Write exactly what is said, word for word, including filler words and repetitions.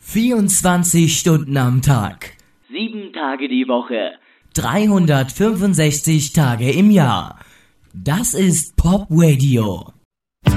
vierundzwanzig Stunden am Tag. Sieben Tage die Woche. dreihundertfünfundsechzig Tage im Jahr. Das ist Pop Radio.